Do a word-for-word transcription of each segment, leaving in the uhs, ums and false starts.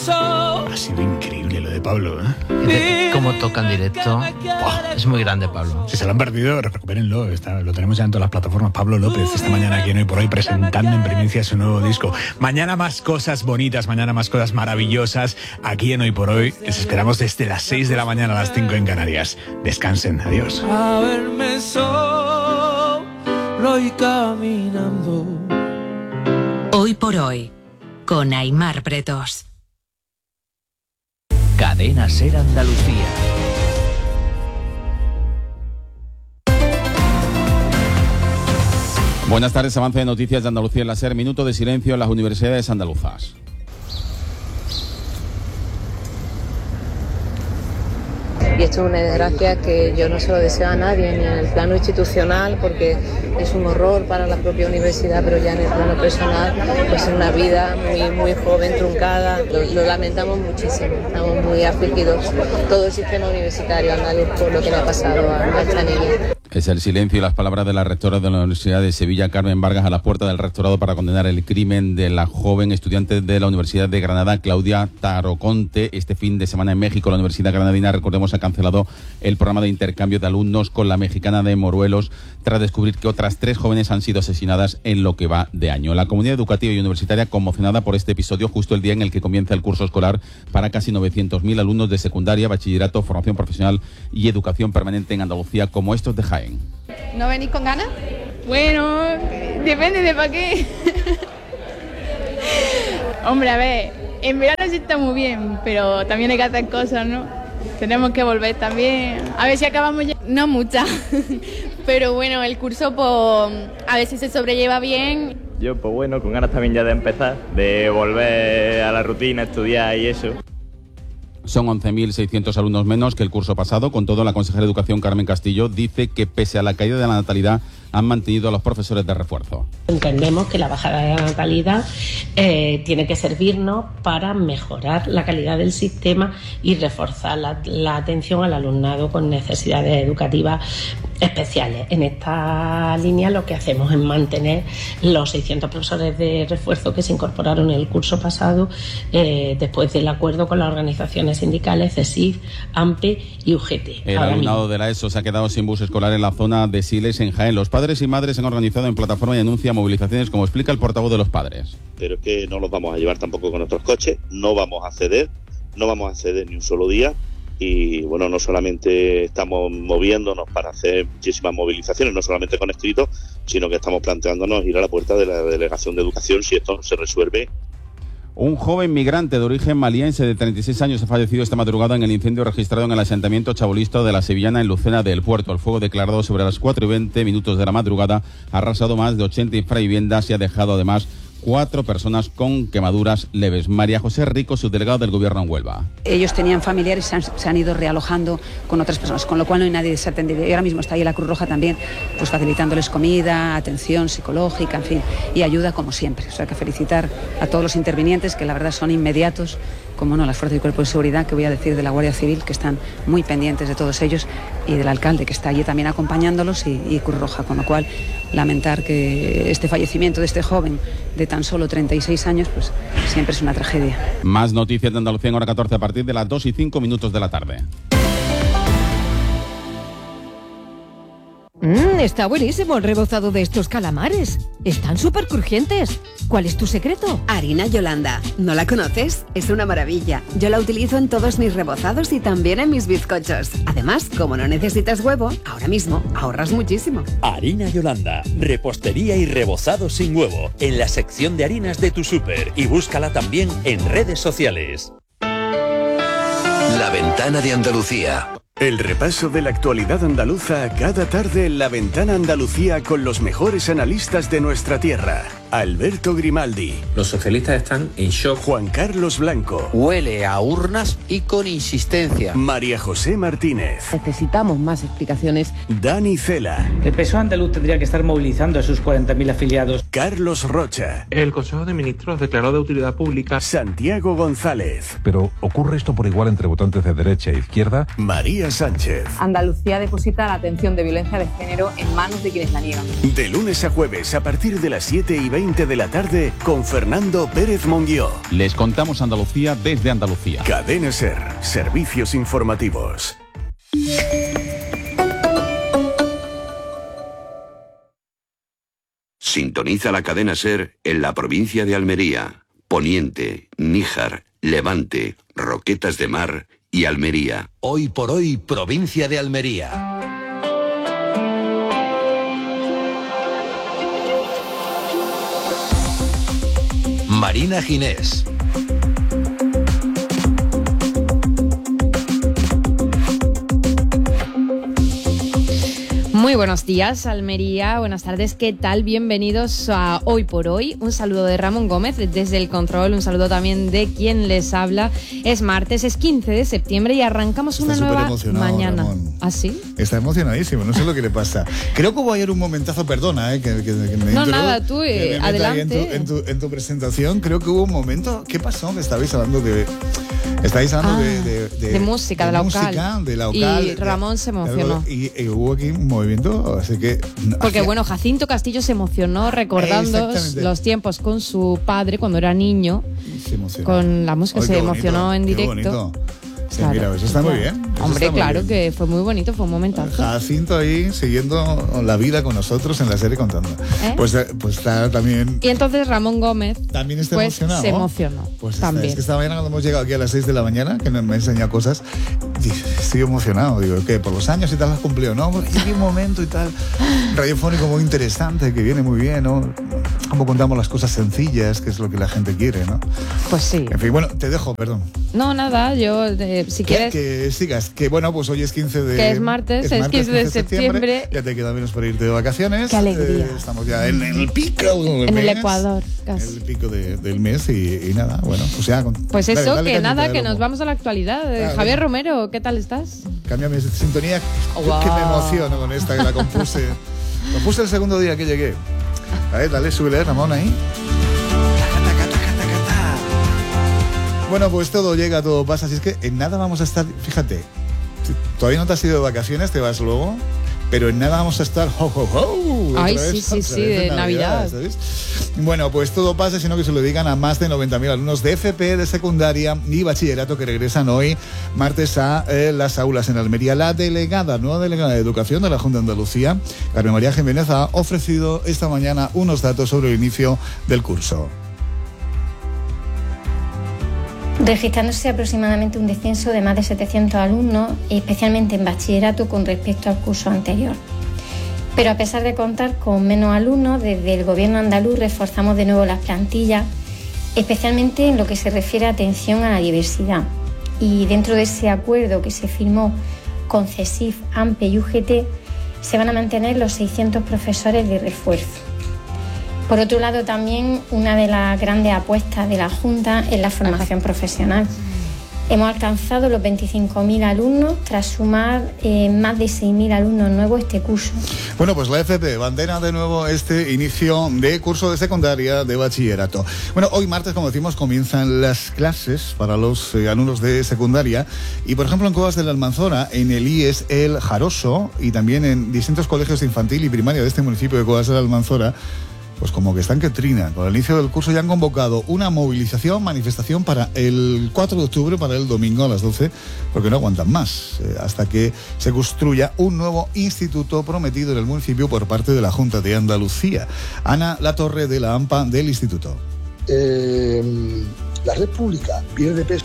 Ha sido increíble lo de Pablo, ¿eh? Cómo toca en directo. Buah, es muy grande, Pablo. Si se lo han perdido, recupérenlo. Está, lo tenemos ya en todas las plataformas. Pablo López, esta mañana aquí en Hoy por Hoy, presentando en primicia su nuevo disco. Mañana más cosas bonitas, mañana más cosas maravillosas aquí en Hoy por Hoy. Les esperamos desde las seis de la mañana a las cinco en Canarias. Descansen, adiós. A verme solo y caminando. Hoy por Hoy, con Aimar Bretos. Cadena Ser Andalucía. Buenas tardes, avance de noticias de Andalucía en la Ser. Minuto de silencio en las universidades andaluzas. Y esto es una desgracia que yo no se lo deseo a nadie, ni en el plano institucional, porque es un horror para la propia universidad, pero ya en el plano personal, pues es una vida muy, muy joven, truncada. Lo, lo lamentamos muchísimo, estamos muy afligidos, todo el sistema universitario andaluz, por lo que le ha pasado a esta niña. Es el silencio y las palabras de la rectora de la Universidad de Sevilla, Carmen Vargas, a la puerta del rectorado para condenar el crimen de la joven estudiante de la Universidad de Granada, Claudia Taroconte. Este fin de semana en México, la Universidad Granadina, recordemos, ha cancelado el programa de intercambio de alumnos con la mexicana de Moruelos tras descubrir que otras tres jóvenes han sido asesinadas en lo que va de año. La comunidad educativa y universitaria conmocionada por este episodio justo el día en el que comienza el curso escolar para casi novecientos mil alumnos de secundaria, bachillerato, formación profesional y educación permanente en Andalucía, como estos de Jaén. ¿No venís con ganas? Bueno, depende de para qué. Hombre, a ver, en verano sí está muy bien, pero también hay que hacer cosas, ¿no? Tenemos que volver también. A ver si acabamos ya. No muchas, pero bueno, el curso, pues, a ver si se sobrelleva bien. Yo, pues bueno, con ganas también ya de empezar, de volver a la rutina, estudiar y eso. Son once mil seiscientos alumnos menos que el curso pasado. Con todo, la consejera de Educación, Carmen Castillo, dice que pese a la caída de la natalidad han mantenido a los profesores de refuerzo. Entendemos que la bajada de la natalidad eh, tiene que servirnos para mejorar la calidad del sistema y reforzar la, la atención al alumnado con necesidades educativas especiales. En esta línea lo que hacemos es mantener los seiscientos profesores de refuerzo que se incorporaron en el curso pasado eh, después del acuerdo con las organizaciones sindicales CESIF, AMPE y U G T. El Ahora alumnado mismo. de la ESO se ha quedado sin bus escolar en la zona de Siles, en Jaén. Los padres y madres se han organizado en plataforma y anuncia movilizaciones, como explica el portavoz de los padres. Pero es que no los vamos a llevar tampoco con nuestros coches, no vamos a ceder, no vamos a ceder ni un solo día. Y bueno, no solamente estamos moviéndonos para hacer muchísimas movilizaciones, no solamente con escrito, sino que estamos planteándonos ir a la puerta de la Delegación de Educación si esto no se resuelve. Un joven migrante de origen maliense de treinta y seis años ha fallecido esta madrugada en el incendio registrado en el asentamiento chabolista de la Sevillana en Lucena del Puerto. El fuego, declarado sobre las cuatro y veinte minutos de la madrugada, ha arrasado más de ochenta infraviviendas y ha dejado además cuatro personas con quemaduras leves. María José Rico, subdelegado del Gobierno en Huelva. Ellos tenían familiares y se han, se han ido realojando con otras personas, con lo cual no hay nadie desatendido. Y ahora mismo está ahí la Cruz Roja también, pues facilitándoles comida, atención psicológica, en fin, y ayuda como siempre. O sea, que felicitar a todos los intervinientes, que la verdad son inmediatos, como no, las fuerzas y cuerpos de seguridad, que voy a decir de la Guardia Civil, que están muy pendientes de todos ellos, y del alcalde, que está allí también acompañándolos, y, y Cruz Roja, con lo cual lamentar que este fallecimiento de este joven de tan solo treinta y seis años, pues siempre es una tragedia. Más noticias de Andalucía en hora catorce a partir de las dos y cinco minutos de la tarde. Mmm, está buenísimo el rebozado de estos calamares. Están súper crujientes. ¿Cuál es tu secreto? Harina Yolanda. ¿No la conoces? Es una maravilla. Yo la utilizo en todos mis rebozados y también en mis bizcochos. Además, como no necesitas huevo, ahora mismo ahorras muchísimo. Harina Yolanda. Repostería y rebozado sin huevo. En la sección de harinas de tu súper. Y búscala también en redes sociales. La Ventana de Andalucía. El repaso de la actualidad andaluza cada tarde en La Ventana Andalucía con los mejores analistas de nuestra tierra. Alberto Grimaldi. Los socialistas están en shock. Juan Carlos Blanco. Huele a urnas y con insistencia. María José Martínez. Necesitamos más explicaciones. Dani Cela. El P S O E andaluz tendría que estar movilizando a sus cuarenta mil afiliados. Carlos Rocha. El Consejo de Ministros declaró de utilidad pública. Santiago González. Pero ¿ocurre esto por igual entre votantes de derecha e izquierda? María Sánchez. Andalucía deposita la atención de violencia de género en manos de quienes la niegan. De lunes a jueves, a partir de las siete y veinte de la tarde, con Fernando Pérez Monguió. Les contamos Andalucía desde Andalucía. Cadena SER. Servicios informativos. Sintoniza la cadena SER en la provincia de Almería, Poniente, Níjar, Levante, Roquetas de Mar y Almería. Hoy por hoy, provincia de Almería. Marina Ginés. Muy buenos días, Almería. Buenas tardes, ¿qué tal? Bienvenidos a Hoy por Hoy. Un saludo de Ramón Gómez desde el control, un saludo también de quien les habla. Es martes, es quince de septiembre y arrancamos Está una nueva mañana. Ramón. ¿Ah, sí? Está emocionadísimo, no sé lo que le pasa. Creo que hubo ayer un momentazo, perdona, eh, que, que, que me No, intro, nada, tú, eh, me adelante. En tu, en, tu, en tu presentación, creo que hubo un momento. ¿Qué pasó? Que estabais hablando de... Estáis hablando Ah, de, de, de, de música, de la música, Ocal. de la Ocal. Y Ramón se emocionó. Y, y hubo aquí un movimiento, así que... Porque hacia, bueno, Jacinto Castillo se emocionó recordando Exactamente. los tiempos con su padre cuando era niño. se emocionó. Con la música, Ay, se qué emocionó bonito, en qué directo. bonito. Sí, Claro, mira, eso está muy claro. bien. eso Hombre, está muy claro bien. que fue muy bonito, fue un momentazo. Jacinto ahí siguiendo la vida con nosotros en la serie contando. ¿Eh? Pues, eh, pues está también. Y entonces Ramón Gómez También está pues, emocionado. se emocionó. Pues está, también. es que esta mañana cuando hemos llegado aquí a las seis de la mañana, que me, me enseña cosas, dice, estoy emocionado. Digo, ¿qué? ¿Por los años y tal has cumplido? No, porque hay un momento y tal radiofónico muy interesante, que viene muy bien, ¿no? Como contamos las cosas sencillas, que es lo que la gente quiere, ¿no? Pues sí. En fin, bueno, te dejo, perdón. No, nada, yo, eh, si Que, quieres... que sigas, que bueno, pues hoy es quince de... Que es martes, es quince de septiembre. Ya te queda menos para irte de vacaciones. Qué alegría. Eh, estamos ya en, en el pico del En el mes, Ecuador, casi. en el pico de- del mes y, y nada, bueno, pues ya... con- Pues dale, eso, dale que cañita nada, de que lomo. nos vamos a la actualidad. Eh, Ah, Javier venga. Romero, ¿qué tal estás? Cámbiame de sintonía, Guau. que me emociono con esta, que la compuse. Lo puse el segundo día que llegué. A ver, dale, súbele, Ramón, ahí. Bueno, pues todo llega, todo pasa. Así es que en nada vamos a estar, fíjate, si todavía no te has ido de vacaciones, te vas luego, pero en nada vamos a estar ho, ho, ho, Ay, otra sí, vez, sí, otra sí, vez de en Navidad. ¿sabes? Bueno, pues todo pasa, sino que se lo dedican a más de noventa mil alumnos de F P, de secundaria y bachillerato que regresan hoy, martes, a eh, las aulas en Almería. La delegada, nueva delegada de Educación de la Junta de Andalucía, Carmen María Jiménez, ha ofrecido esta mañana unos datos sobre el inicio del curso. Registrándose aproximadamente un descenso de más de setecientos alumnos, especialmente en bachillerato con respecto al curso anterior. Pero a pesar de contar con menos alumnos, desde el Gobierno andaluz reforzamos de nuevo las plantillas, especialmente en lo que se refiere a atención a la diversidad. Y dentro de ese acuerdo que se firmó con CESIF, AMPE y U G T, se van a mantener los seiscientos profesores de refuerzo. Por otro lado, también una de las grandes apuestas de la Junta es la formación profesional. Hemos alcanzado los veinticinco mil alumnos tras sumar eh, más de seis mil alumnos nuevos este curso. Bueno, pues la F P bandera de nuevo este inicio de curso de secundaria, de bachillerato. Bueno, hoy martes, como decimos, comienzan las clases para los eh, alumnos de secundaria y, por ejemplo, en Cuevas de la Almanzora, en el I E S El Jaroso y también en distintos colegios de infantil y primaria de este municipio de Cuevas de la Almanzora, pues como que están que trinan. Con el inicio del curso ya han convocado una movilización, manifestación para el cuatro de octubre, para el domingo a las doce, porque no aguantan más, eh, hasta que se construya un nuevo instituto prometido en el municipio por parte de la Junta de Andalucía. Ana Latorre, de la AMPA del instituto. Eh, la red pública pierde peso.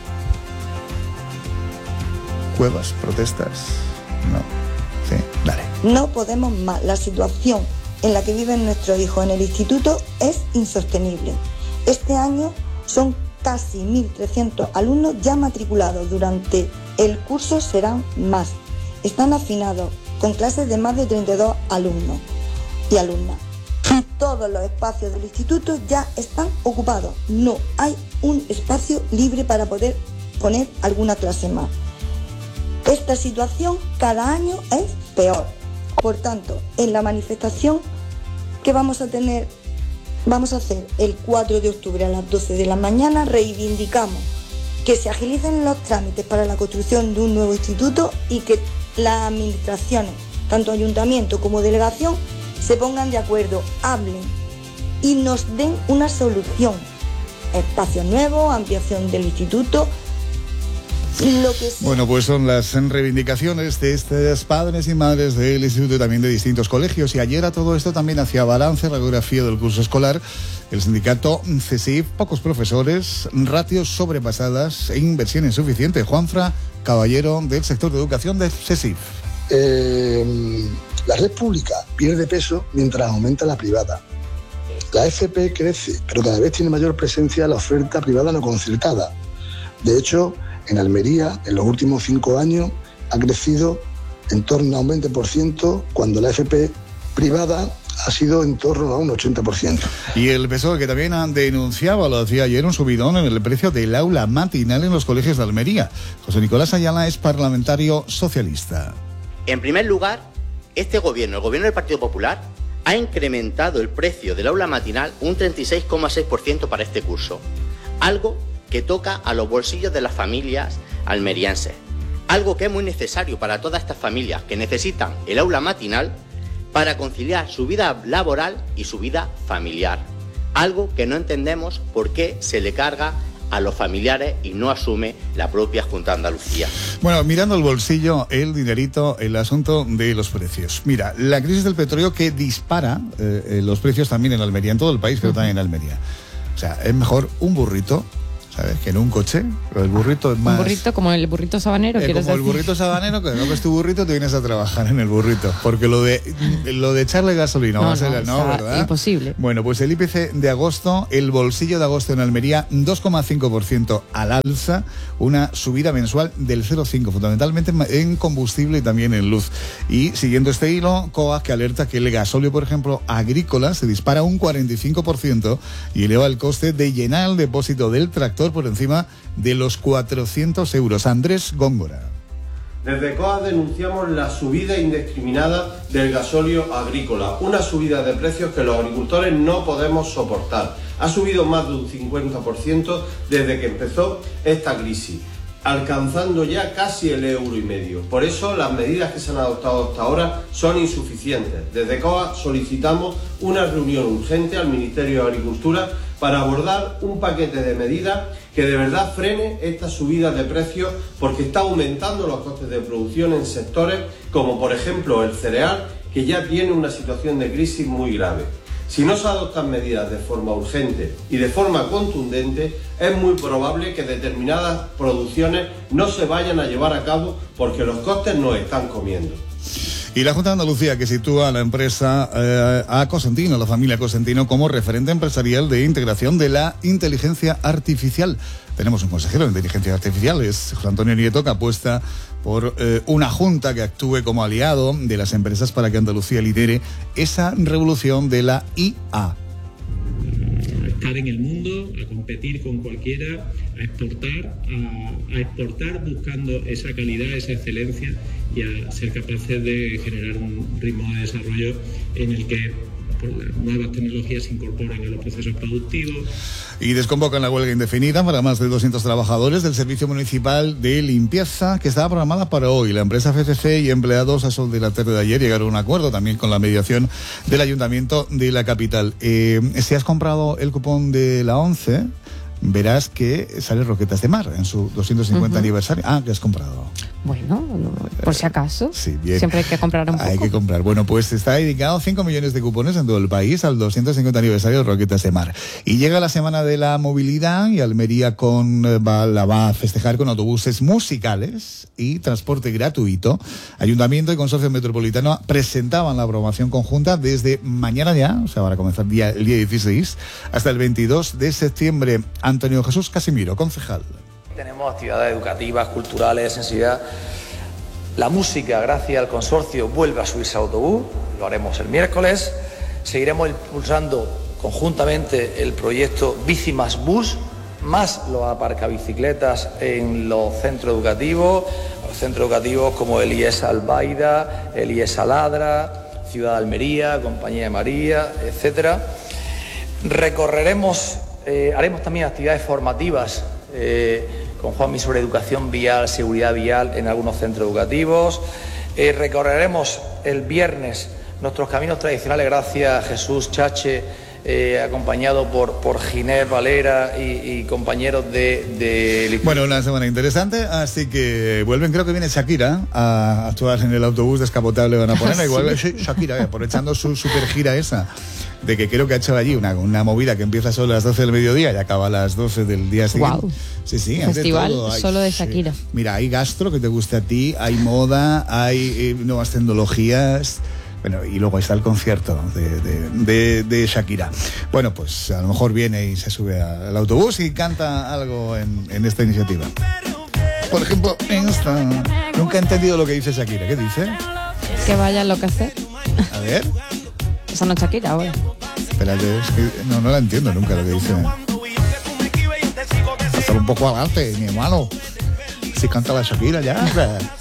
Cuevas, protestas, no. Sí, dale. No podemos más. La situación en la que viven nuestros hijos en el instituto es insostenible. Este año son casi mil trescientos alumnos ya matriculados. Durante el curso serán más. Están afinados con clases de más de treinta y dos alumnos y alumnas. Y todos los espacios del instituto ya están ocupados. No hay un espacio libre para poder poner alguna clase más. Esta situación cada año es peor. Por tanto, en la manifestación que vamos a tener vamos a hacer el cuatro de octubre a las doce de la mañana. Reivindicamos que se agilicen los trámites para la construcción de un nuevo instituto y que las administraciones, tanto ayuntamiento como delegación, se pongan de acuerdo, hablen y nos den una solución. Espacios nuevos, ampliación del instituto, lo que sea. Bueno, pues son las reivindicaciones de estos padres y madres del instituto y también de distintos colegios. Y ayer a todo esto también hacía balance, radiografía del curso escolar, el sindicato CESIF, pocos profesores, ratios sobrepasadas e inversión insuficiente. Juanfra Caballero, del sector de educación de CESIF. Eh, la red pública pierde peso mientras aumenta la privada. La F P crece, pero cada vez tiene mayor presencia la oferta privada no concertada. De hecho, en Almería, en los últimos cinco años, ha crecido en torno a un veinte por ciento, cuando la F P privada ha sido en torno a un ochenta por ciento. Y el P S O E, que también han denunciado, lo hacía ayer, un subidón en el precio del aula matinal en los colegios de Almería. José Nicolás Ayala es parlamentario socialista. En primer lugar, este gobierno, el gobierno del Partido Popular, ha incrementado el precio del aula matinal un treinta y seis coma seis por ciento para este curso, algo que toca a los bolsillos de las familias almerienses, algo que es muy necesario para todas estas familias que necesitan el aula matinal para conciliar su vida laboral y su vida familiar, algo que no entendemos por qué se le carga a los familiares y no asume la propia Junta de Andalucía. Bueno, mirando el bolsillo, el dinerito, el asunto de los precios. Mira, la crisis del petróleo que dispara eh, los precios también en Almería, en todo el país, pero también en Almería. O sea, es mejor un burrito, ¿sabes?, que en un coche. El burrito es más... Un burrito como el burrito sabanero, eh, ¿quieres como decir? el burrito sabanero, que no ves tu burrito, te vienes a trabajar en el burrito. Porque lo de lo de echarle gasolina, No, va a ser, no, no, está ¿verdad? imposible. Bueno, pues el I P C de agosto, el bolsillo de agosto en Almería, dos coma cinco por ciento al alza, una subida mensual del cero coma cinco por ciento, fundamentalmente en combustible y también en luz. Y siguiendo este hilo, C O A, que alerta que el gasóleo, por ejemplo, agrícola, se dispara un cuarenta y cinco por ciento y eleva el coste de llenar el depósito del tractor por encima de los cuatrocientos euros. Andrés Góngora. Desde C O A denunciamos la subida indiscriminada del gasóleo agrícola, una subida de precios que los agricultores no podemos soportar. Ha subido más de un cincuenta por ciento desde que empezó esta crisis, alcanzando ya casi el euro y medio. Por eso las medidas que se han adoptado hasta ahora son insuficientes. Desde C O A solicitamos una reunión urgente al Ministerio de Agricultura para abordar un paquete de medidas que de verdad frene esta subida de precios, porque está aumentando los costes de producción en sectores como por ejemplo el cereal, que ya tiene una situación de crisis muy grave. Si no se adoptan medidas de forma urgente y de forma contundente, es muy probable que determinadas producciones no se vayan a llevar a cabo porque los costes nos están comiendo. Y la Junta de Andalucía, que sitúa a la empresa, eh, a Cosentino, la familia Cosentino, como referente empresarial de integración de la inteligencia artificial. Tenemos un consejero de inteligencia artificial, es José Antonio Nieto, que apuesta por eh, una junta que actúe como aliado de las empresas para que Andalucía lidere esa revolución de la I A. Estar en el mundo, a competir con cualquiera, a exportar, a, a exportar buscando esa calidad, esa excelencia y a ser capaces de generar un ritmo de desarrollo en el que pues, las nuevas tecnologías se incorporan en los procesos productivos. Y desconvocan la huelga indefinida para más de doscientos trabajadores del Servicio Municipal de Limpieza, que estaba programada para hoy. La empresa F C C y empleados a sol de la tarde de ayer llegaron a un acuerdo también con la mediación del Ayuntamiento de la capital. Eh, si has comprado el cupón de la ONCE, verás que sale Roquetas de Mar en su doscientos cincuenta uh-huh. aniversario. Ah, que has comprado. Bueno, por si acaso. Sí, bien. Siempre hay que comprar un poco. Hay que comprar. Bueno, pues está dedicado cinco millones de cupones en todo el país al doscientos cincuenta aniversario de Roquetas de Mar. Y llega la Semana de la Movilidad y Almería con, va, la va a festejar con autobuses musicales y transporte gratuito. Ayuntamiento y Consorcio Metropolitano presentaban la programación conjunta desde mañana ya, o sea, van a comenzar día, el día dieciséis, hasta el veintidós de septiembre. Antonio Jesús Casimiro, concejal. Tenemos actividades educativas, culturales, de sensibilidad. La música, gracias al consorcio, vuelve a subirse al autobús, lo haremos el miércoles. Seguiremos impulsando conjuntamente el proyecto Bici más Bus, más los aparcabicicletas en los centros educativos, los centros educativos como el I E S Albaida, el I E S Ladra, Ciudad de Almería, Compañía de María, etcétera. Recorreremos, eh, haremos también actividades formativas eh, con Juanmi sobre educación vial, seguridad vial en algunos centros educativos. Eh, recorreremos el viernes nuestros caminos tradicionales gracias a Jesús Chache, eh, acompañado por, por Ginés Valera y, y compañeros de, de... Bueno, una semana interesante, así que vuelven, creo que viene Shakira a actuar en el autobús descapotable, van a poner, igual sí, Shakira, eh, aprovechando su super gira esa, de que creo que ha hecho allí una, una movida que empieza solo a las doce del mediodía y acaba a las doce del día siguiente. Wow. Sí, sí, festival todo. Hay, solo de Shakira. Sí. Mira, hay gastro que te guste a ti, hay moda, hay eh, nuevas tecnologías. Bueno, y luego está el concierto de, de, de, de Shakira. Bueno, pues a lo mejor viene y se sube al autobús y canta algo en, en esta iniciativa. Por ejemplo, en esta... Nunca he entendido lo que dice Shakira. ¿Qué dice? Que vaya a enloquecer. A ver. Esa no es Shakira ahora. Espérate, es que no, no la entiendo nunca lo que dice. Hasta un poco adelante, mi hermano. Si canta la Shakira ya.